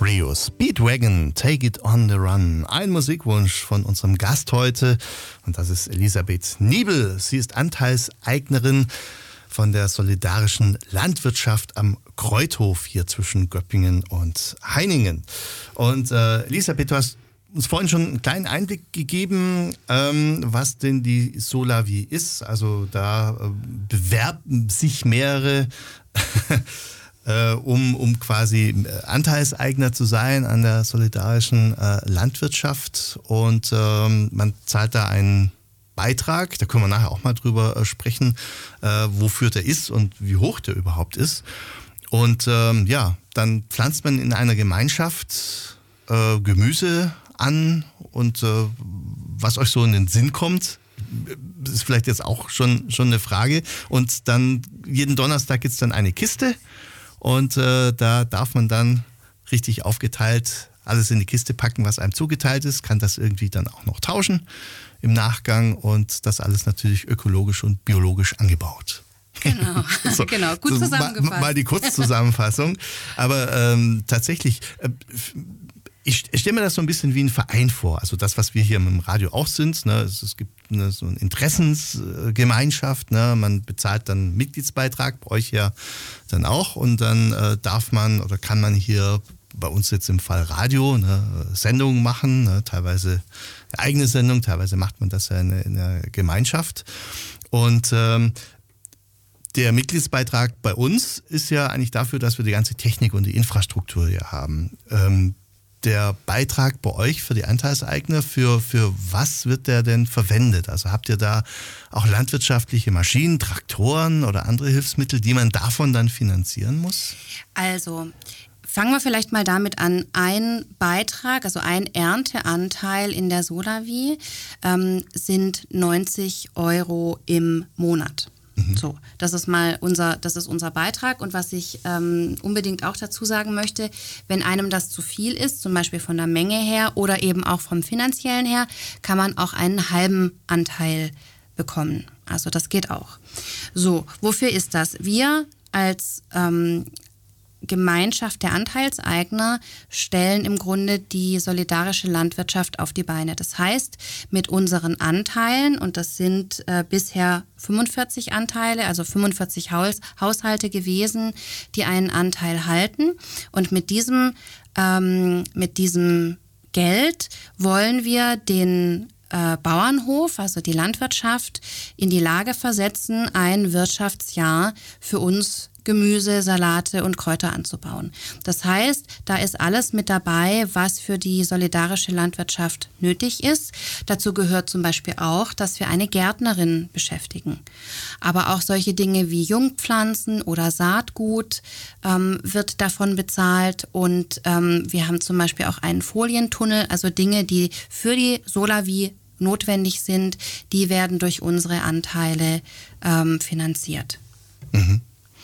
Rio Speedwagon, Take It on the Run. Ein Musikwunsch von unserem Gast heute und das ist Elisabeth Niebel. Sie ist Anteilseignerin von der Solidarischen Landwirtschaft am Kreuthof hier zwischen Göppingen und Heiningen. Und Elisabeth, du hast uns vorhin schon einen kleinen Einblick gegeben, was denn die Solavi ist. Also da bewerben sich mehrere um quasi Anteilseigner zu sein an der solidarischen Landwirtschaft und man zahlt da einen Beitrag, da können wir nachher auch mal drüber sprechen, wofür der ist und wie hoch der überhaupt ist. Und dann pflanzt man in einer Gemeinschaft Gemüse an und was euch so in den Sinn kommt, ist vielleicht jetzt auch schon eine Frage. Und dann jeden Donnerstag gibt es dann eine Kiste und da darf man dann richtig aufgeteilt alles in die Kiste packen, was einem zugeteilt ist, kann das irgendwie dann auch noch tauschen im Nachgang und das alles natürlich ökologisch und biologisch angebaut. Genau, so, genau, gut zusammengefasst. Mal die Kurzzusammenfassung. Aber tatsächlich, ich stelle mir das so ein bisschen wie ein Verein vor. Also das, was wir hier im Radio auch sind. Ne? Es gibt so eine Interessensgemeinschaft. Ne? Man bezahlt dann einen Mitgliedsbeitrag, bei euch ja dann auch. Und dann darf man oder kann man hier bei uns jetzt im Fall Radio Sendungen machen. Ne? Teilweise eine eigene Sendung, teilweise macht man das ja in der Gemeinschaft. Und der Mitgliedsbeitrag bei uns ist ja eigentlich dafür, dass wir die ganze Technik und die Infrastruktur hier haben. Der Beitrag bei euch für die Anteilseigner, für was wird der denn verwendet? Also habt ihr da auch landwirtschaftliche Maschinen, Traktoren oder andere Hilfsmittel, die man davon dann finanzieren muss? Also fangen wir vielleicht mal damit an. Ein Beitrag, also ein Ernteanteil in der Solavi sind 90 € im Monat. So, das ist unser Beitrag. Und was ich unbedingt auch dazu sagen möchte, wenn einem das zu viel ist, zum Beispiel von der Menge her oder eben auch vom finanziellen her, kann man auch einen halben Anteil bekommen. Also das geht auch. So, wofür ist das? Wir als Gemeinschaft der Anteilseigner stellen im Grunde die solidarische Landwirtschaft auf die Beine. Das heißt, mit unseren Anteilen, und das sind bisher 45 Anteile, also 45 Haushalte gewesen, die einen Anteil halten. Und mit diesem Geld wollen wir den Bauernhof, also die Landwirtschaft, in die Lage versetzen, ein Wirtschaftsjahr für uns Gemüse, Salate und Kräuter anzubauen. Das heißt, da ist alles mit dabei, was für die solidarische Landwirtschaft nötig ist. Dazu gehört zum Beispiel auch, dass wir eine Gärtnerin beschäftigen. Aber auch solche Dinge wie Jungpflanzen oder Saatgut wird davon bezahlt. Und wir haben zum Beispiel auch einen Folientunnel, also Dinge, die für die Solavi notwendig sind, die werden durch unsere Anteile finanziert. Mhm.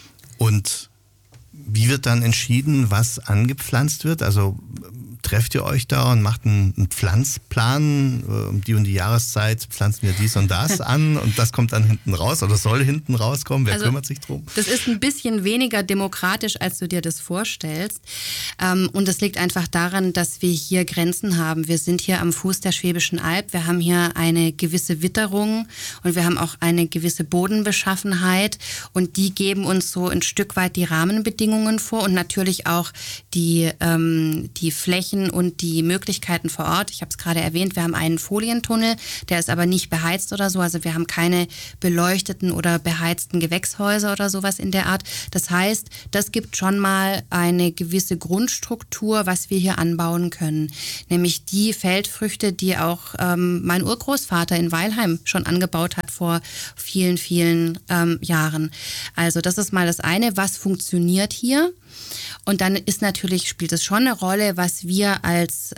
Und wie wird dann entschieden, was angepflanzt wird? Also trefft ihr euch da und macht einen Pflanzplan, um die und die Jahreszeit pflanzen wir dies und das an und das kommt dann hinten raus oder soll hinten rauskommen? Wer kümmert sich drum? Das ist ein bisschen weniger demokratisch, als du dir das vorstellst. Und das liegt einfach daran, dass wir hier Grenzen haben. Wir sind hier am Fuß der Schwäbischen Alb. Wir haben hier eine gewisse Witterung und wir haben auch eine gewisse Bodenbeschaffenheit und die geben uns so ein Stück weit die Rahmenbedingungen vor und natürlich auch die Flächen und die Möglichkeiten vor Ort. Ich habe es gerade erwähnt, wir haben einen Folientunnel, der ist aber nicht beheizt oder so. Also wir haben keine beleuchteten oder beheizten Gewächshäuser oder sowas in der Art. Das heißt, das gibt schon mal eine gewisse Grundstruktur, was wir hier anbauen können. Nämlich die Feldfrüchte, die auch mein Urgroßvater in Weilheim schon angebaut hat vor vielen, vielen Jahren. Also das ist mal das eine, was funktioniert hier. Und dann spielt es schon eine Rolle, was wir als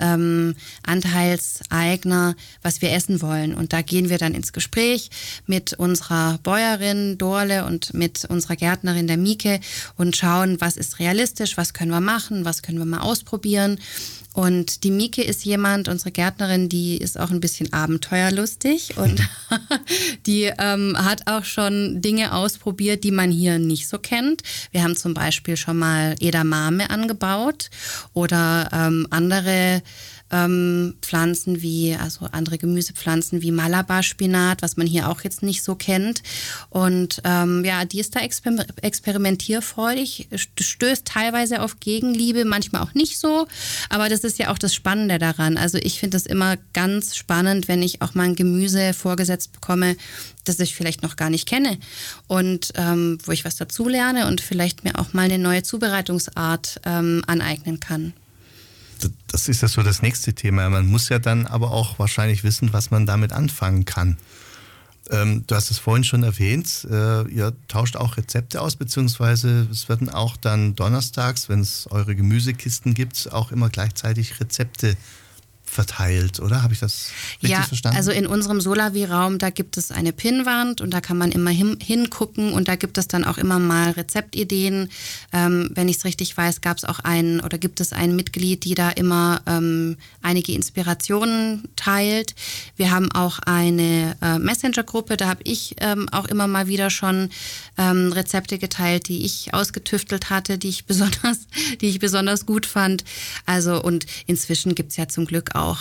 Anteilseigner, was wir essen wollen. Und da gehen wir dann ins Gespräch mit unserer Bäuerin Dorle und mit unserer Gärtnerin der Mieke und schauen, was ist realistisch, was können wir machen, was können wir mal ausprobieren. Und die Mieke ist unsere Gärtnerin, die ist auch ein bisschen abenteuerlustig und die hat auch schon Dinge ausprobiert, die man hier nicht so kennt. Wir haben zum Beispiel schon mal Edamame Edamame angebaut oder andere Pflanzen also andere Gemüsepflanzen wie Malabar-Spinat, was man hier auch jetzt nicht so kennt. Und die ist da experimentierfreudig, stößt teilweise auf Gegenliebe, manchmal auch nicht so. Aber das ist ja auch das Spannende daran. Also ich finde es immer ganz spannend, wenn ich auch mal ein Gemüse vorgesetzt bekomme, das ich vielleicht noch gar nicht kenne und wo ich was dazu lerne und vielleicht mir auch mal eine neue Zubereitungsart aneignen kann. Das ist ja so das nächste Thema. Man muss ja dann aber auch wahrscheinlich wissen, was man damit anfangen kann. Du hast es vorhin schon erwähnt, ihr tauscht auch Rezepte aus, beziehungsweise es werden auch dann donnerstags, wenn es eure Gemüsekisten gibt, auch immer gleichzeitig Rezepte verteilt, oder? Habe ich das richtig verstanden? Also in unserem Solavi-Raum, da gibt es eine Pinnwand und da kann man immer hingucken und da gibt es dann auch immer mal Rezeptideen. Wenn ich es richtig weiß, gibt es ein Mitglied, die da immer einige Inspirationen teilt. Wir haben auch eine Messenger-Gruppe, da habe ich auch immer mal wieder schon Rezepte geteilt, die ich ausgetüftelt hatte, die ich besonders gut fand. Also und inzwischen gibt es ja zum Glück auch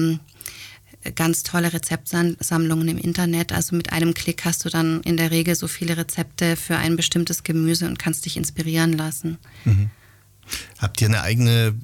ganz tolle Rezeptsammlungen im Internet. Also mit einem Klick hast du dann in der Regel so viele Rezepte für ein bestimmtes Gemüse und kannst dich inspirieren lassen. Mhm. Habt ihr eine eigene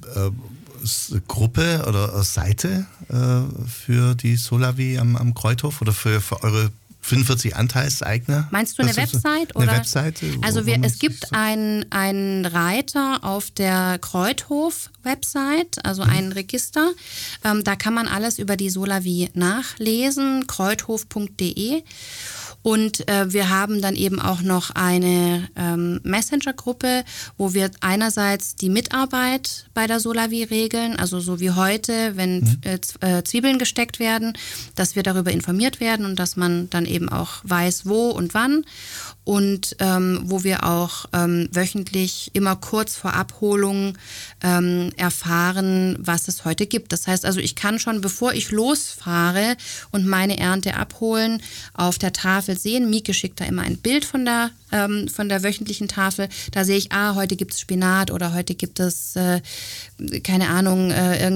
Gruppe oder Seite für die Solavi am Kreuthof oder für eure 45 Anteilseigner? Meinst du eine Website? Eine Webseite? Also es gibt einen Reiter auf der Kreuthof-Website, also ein Register. Da kann man alles über die Solavi nachlesen, kreuthof.de. Und wir haben dann eben auch noch eine Messenger-Gruppe, wo wir einerseits die Mitarbeit bei der Solavi regeln, also so wie heute, wenn Zwiebeln gesteckt werden, dass wir darüber informiert werden und dass man dann eben auch weiß, wo und wann. Und wo wir auch wöchentlich immer kurz vor Abholung erfahren, was es heute gibt. Das heißt also, ich kann schon, bevor ich losfahre und meine Ernte abholen, auf der Tafel sehen. Mieke schickt da immer ein Bild von der wöchentlichen Tafel. Da sehe ich, heute gibt es Spinat oder heute gibt es, keine Ahnung,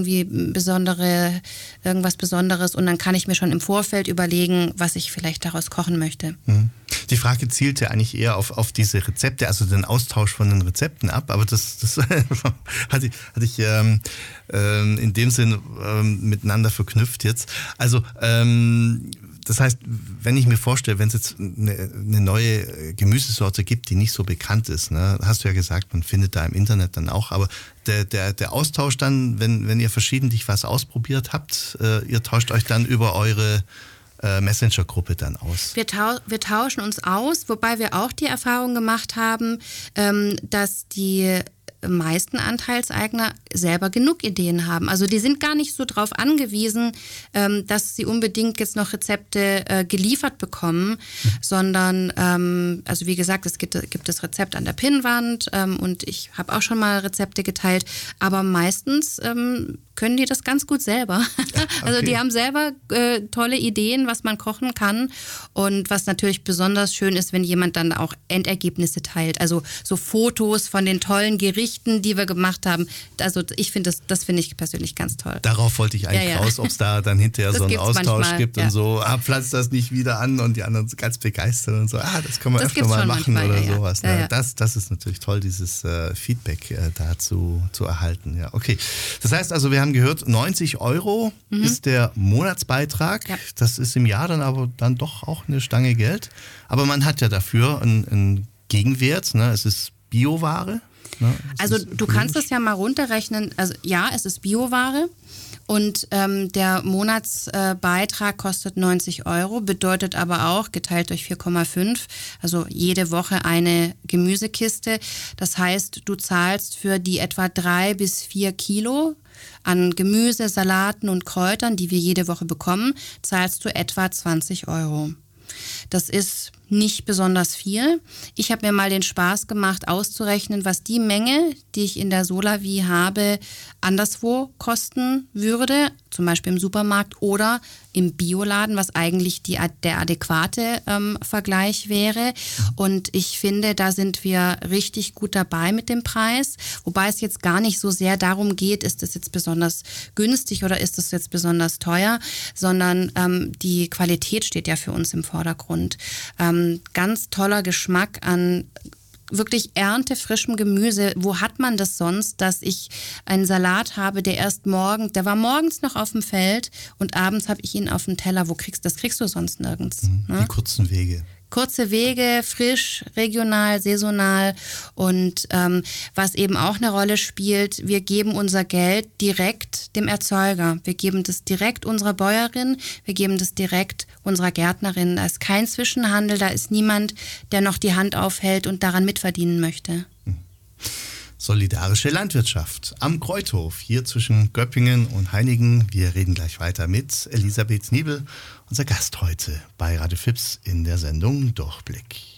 irgendwas Besonderes. Und dann kann ich mir schon im Vorfeld überlegen, was ich vielleicht daraus kochen möchte. Die Frage zielte eigentlich eher auf diese Rezepte, also den Austausch von den Rezepten ab, aber das hatte ich in dem Sinn miteinander verknüpft jetzt. Also das heißt, wenn ich mir vorstelle, wenn es jetzt eine neue Gemüsesorte gibt, die nicht so bekannt ist, ne, hast du ja gesagt, man findet da im Internet dann auch, aber der Austausch dann, wenn ihr verschiedentlich was ausprobiert habt, ihr tauscht euch dann über eure Messenger-Gruppe dann aus? Wir tauschen uns aus, wobei wir auch die Erfahrung gemacht haben, dass die meisten Anteilseigner selber genug Ideen haben. Also die sind gar nicht so drauf angewiesen, dass sie unbedingt jetzt noch Rezepte geliefert bekommen, sondern, also wie gesagt, es gibt das Rezept an der Pinnwand und ich habe auch schon mal Rezepte geteilt, aber meistens können die das ganz gut selber. Okay. Also die haben selber tolle Ideen, was man kochen kann und was natürlich besonders schön ist, wenn jemand dann auch Endergebnisse teilt, also so Fotos von den tollen Gerichten, die wir gemacht haben. Also ich finde das finde ich persönlich ganz toll. Darauf wollte ich eigentlich raus, ob es da dann hinterher so einen Austausch manchmal gibt und so, pflanzt das nicht wieder an und die anderen sind ganz begeistert und so, das können wir öfter mal machen oder sowas. Ja. Das ist natürlich toll, dieses Feedback dazu zu erhalten. Ja, okay. Das heißt also, wir haben gehört, 90 € ist der Monatsbeitrag. Ja. Das ist im Jahr dann doch auch eine Stange Geld. Aber man hat ja dafür einen Gegenwert. Ne? Es ist Bioware. Ne? Also du kannst es ja mal runterrechnen. Also ja, es ist Bioware. Und der Monatsbeitrag kostet 90 €, bedeutet aber auch, geteilt durch 4,5, also jede Woche eine Gemüsekiste. Das heißt, du zahlst für die etwa 3 bis 4 Kilo an Gemüse, Salaten und Kräutern, die wir jede Woche bekommen, zahlst du etwa 20 €. Das ist nicht besonders viel. Ich habe mir mal den Spaß gemacht, auszurechnen, was die Menge, die ich in der Solavi habe, anderswo kosten würde, zum Beispiel im Supermarkt oder im Bioladen, was eigentlich der adäquate Vergleich wäre. Und ich finde, da sind wir richtig gut dabei mit dem Preis, wobei es jetzt gar nicht so sehr darum geht, ist das jetzt besonders günstig oder ist das jetzt besonders teuer, sondern die Qualität steht ja für uns im Vordergrund. Ganz toller Geschmack an wirklich erntefrischem Gemüse. Wo hat man das sonst, dass ich einen Salat habe, der war morgens noch auf dem Feld und abends habe ich ihn auf dem Teller. Das kriegst du sonst nirgends. Die kurzen Wege. Kurze Wege, frisch, regional, saisonal und was eben auch eine Rolle spielt, wir geben unser Geld direkt dem Erzeuger. Wir geben das direkt unserer Bäuerin, wir geben das direkt unserer Gärtnerin. Da ist kein Zwischenhandel, da ist niemand, der noch die Hand aufhält und daran mitverdienen möchte. Solidarische Landwirtschaft am Kreuthof, hier zwischen Göppingen und Heinigen. Wir reden gleich weiter mit Elisabeth Niebel, unser Gast heute bei Radio FIPS in der Sendung Durchblick.